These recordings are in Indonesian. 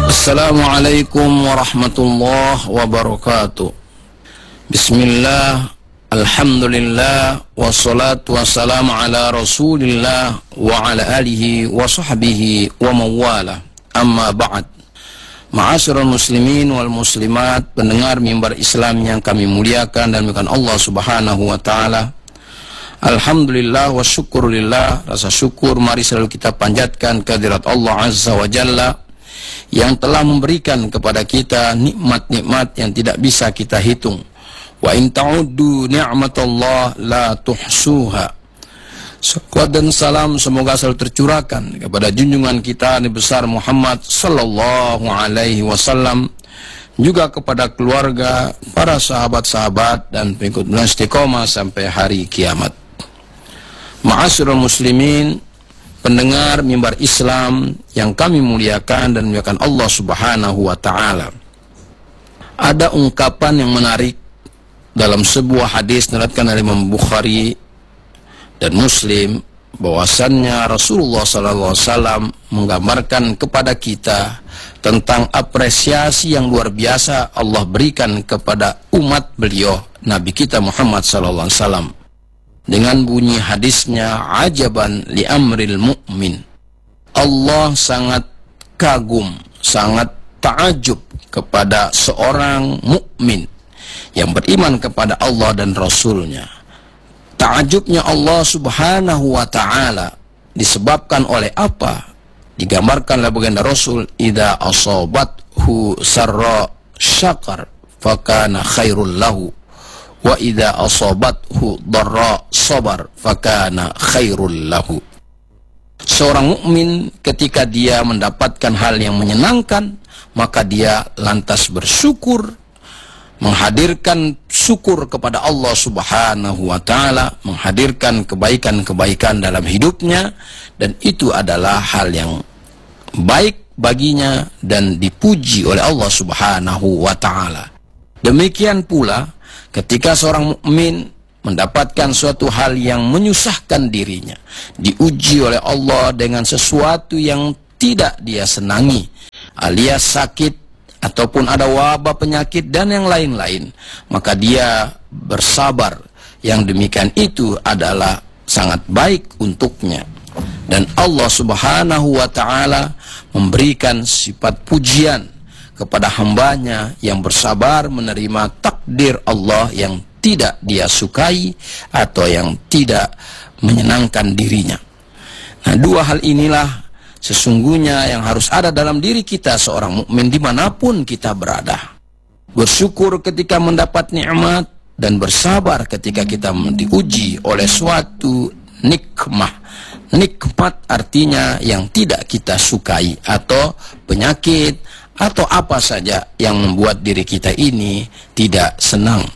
Assalamualaikum warahmatullahi wabarakatuh. Bismillah, alhamdulillah, wassalatu wassalamu ala rasulillah wa ala alihi wa sahbihi wa mawala. Amma ba'd. Ma'asyiral muslimin wal muslimat, pendengar mimbar Islam yang kami muliakan dan muliakan Allah subhanahu wa ta'ala. Alhamdulillah wa syukurillah, rasa syukur mari selalu kita panjatkan kehadirat Allah azza wa jalla yang telah memberikan kepada kita nikmat-nikmat yang tidak bisa kita hitung. Wa in ta'uddu ni'matallah la tuhsuha. Salawat dan salam semoga selalu tercurahkan kepada junjungan kita Nabi besar Muhammad sallallahu alaihi wasallam, juga kepada keluarga, para sahabat-sahabat dan pengikut istiqomah sampai hari kiamat. Ma'asyiral muslimin, pendengar mimbar Islam yang kami muliakan dan muliakan Allah subhanahu wa ta'ala. Ada ungkapan yang menarik dalam sebuah hadis diriwayatkan oleh Imam Bukhari dan Muslim, bahwasannya Rasulullah SAW menggambarkan kepada kita tentang apresiasi yang luar biasa Allah berikan kepada umat beliau Nabi kita Muhammad SAW, dengan bunyi hadisnya, ajaban li amril mu'min. Allah sangat kagum, sangat ta'ajub kepada seorang mukmin yang beriman kepada Allah dan Rasulnya. Ta'ajubnya Allah subhanahu wa ta'ala disebabkan oleh apa? Digambarkan oleh baginda Rasul, idza asabathu sarra syakar fakana khairul lahu, wa idza asabathu dharra sabar fakana khairul lahu. Seorang mukmin ketika dia mendapatkan hal yang menyenangkan, maka dia lantas bersyukur, menghadirkan syukur kepada Allah subhanahu wa ta'ala, menghadirkan kebaikan-kebaikan dalam hidupnya, dan itu adalah hal yang baik baginya dan dipuji oleh Allah subhanahu wa ta'ala. Demikian pula ketika seorang mukmin mendapatkan suatu hal yang menyusahkan dirinya, diuji oleh Allah dengan sesuatu yang tidak dia senangi, alias sakit ataupun ada wabah penyakit dan yang lain-lain, maka dia bersabar. Yang demikian itu adalah sangat baik untuknya, dan Allah subhanahu wa ta'ala memberikan sifat pujian kepada hambanya yang bersabar menerima takdir Allah yang tidak dia sukai atau yang tidak menyenangkan dirinya. Nah, dua hal inilah sesungguhnya yang harus ada dalam diri kita seorang mukmin dimanapun kita berada. Bersyukur ketika mendapat nikmat dan bersabar ketika kita diuji oleh suatu nikmah. Nikmat artinya yang tidak kita sukai, atau penyakit, atau apa saja yang membuat diri kita ini tidak senang.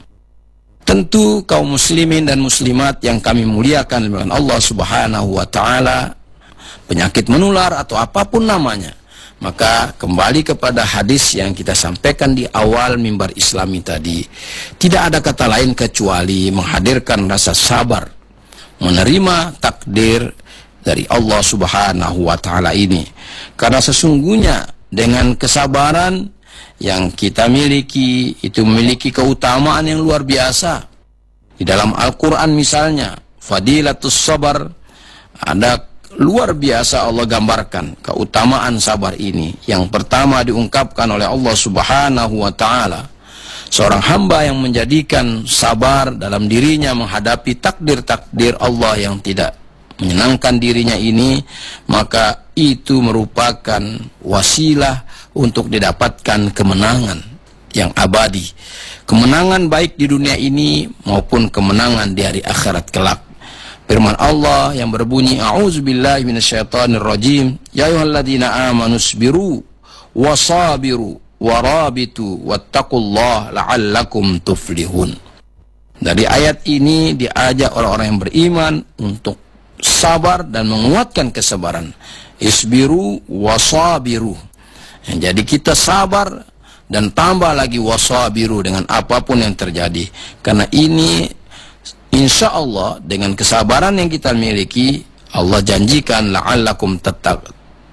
Tentu kaum muslimin dan muslimat yang kami muliakan dengan Allah subhanahu wa ta'ala, penyakit menular atau apapun namanya, maka kembali kepada hadis yang kita sampaikan di awal mimbar Islami tadi, tidak ada kata lain kecuali menghadirkan rasa sabar, menerima takdir dari Allah subhanahu wa ta'ala ini. Karena sesungguhnya dengan kesabaran yang kita miliki, itu memiliki keutamaan yang luar biasa. Di dalam Al-Quran misalnya, fadilatus sabar, ada luar biasa Allah gambarkan keutamaan sabar ini. Yang pertama diungkapkan oleh Allah subhanahu wa ta'ala, seorang hamba yang menjadikan sabar dalam dirinya menghadapi takdir-takdir Allah yang tidak menyenangkan dirinya ini, maka itu merupakan wasilah untuk didapatkan kemenangan yang abadi, kemenangan baik di dunia ini maupun kemenangan di hari akhirat kelak. Firman Allah yang berbunyi, a'udzubillahi minasyaitonirrajim, ya ayyuhalladzina amanu sabiru wasabiru warabitu wattaqullaha la'allakum tuflihun. Dari ayat ini diajak orang-orang yang beriman untuk sabar dan menguatkan kesabaran. Isbiru wasabiru. Jadi kita sabar dan tambah lagi wasabiru dengan apapun yang terjadi. Karena ini insya Allah dengan kesabaran yang kita miliki, Allah janjikan la'allakum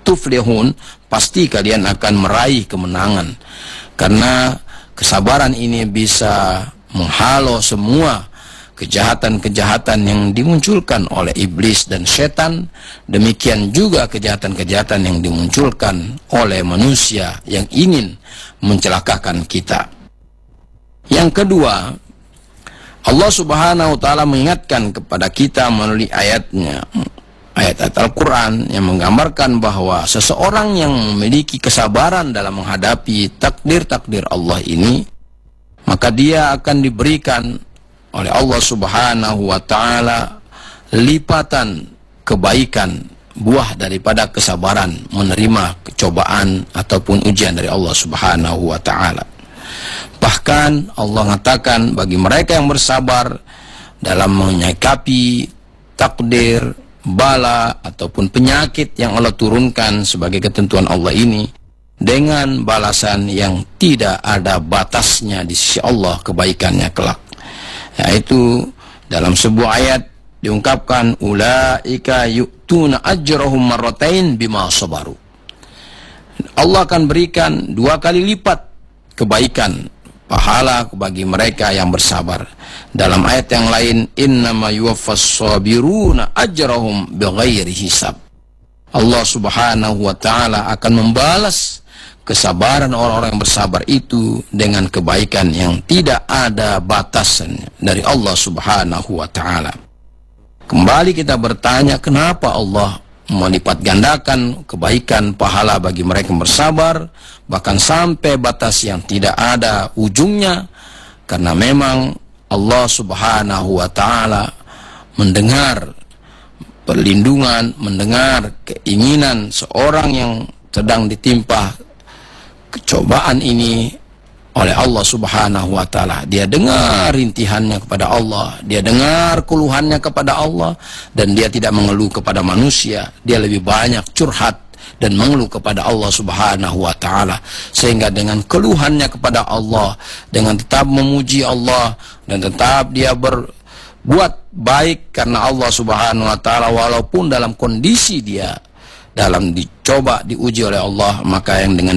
tuflihun, pasti kalian akan meraih kemenangan. Karena kesabaran ini bisa menghalau semua kejahatan-kejahatan yang dimunculkan oleh iblis dan setan. Demikian juga kejahatan-kejahatan yang dimunculkan oleh manusia yang ingin mencelakakan kita. Yang kedua, Allah Subhanahu wa ta'ala mengingatkan kepada kita melalui ayatnya, ayat-ayat Al-Quran yang menggambarkan bahwa seseorang yang memiliki kesabaran dalam menghadapi takdir-takdir Allah ini, maka dia akan diberikan oleh Allah Subhanahu wa ta'ala lipatan kebaikan, buah daripada kesabaran menerima cobaan ataupun ujian dari Allah Subhanahu wa ta'ala. Bahkan Allah mengatakan bagi mereka yang bersabar dalam menyikapi takdir, bala ataupun penyakit yang Allah turunkan sebagai ketentuan Allah ini, dengan balasan yang tidak ada batasnya di sisi Allah kebaikannya kelak. Yaitu dalam sebuah ayat diungkapkan, ulaika yu'tuna ajrahum marratain bima sabaru. Allah akan berikan 2 kali lipat kebaikan, pahala bagi mereka yang bersabar. Dalam ayat yang lain, innama yuwaffas sabiruna ajrahum bighairi hisab. Allah Subhanahu wa ta'ala akan membalas kesabaran orang-orang yang bersabar itu dengan kebaikan yang tidak ada batasannya dari Allah Subhanahu wa ta'ala. Kembali kita bertanya, kenapa Allah melipat gandakan kebaikan pahala bagi mereka yang bersabar, bahkan sampai batas yang tidak ada ujungnya? Karena memang Allah Subhanahu wa ta'ala mendengar perlindungan, mendengar keinginan seorang yang sedang ditimpa kecobaan ini oleh Allah Subhanahu wa ta'ala. Dia dengar rintihannya kepada Allah, dia dengar keluhannya kepada Allah, dan dia tidak mengeluh kepada manusia. Dia lebih banyak curhat dan mengeluh kepada Allah Subhanahu wa ta'ala. Sehingga dengan keluhannya kepada Allah, dengan tetap memuji Allah, dan tetap dia berbuat baik karena Allah Subhanahu wa ta'ala, walaupun dalam kondisi dia dalam dicoba, diuji oleh Allah, maka yang dengan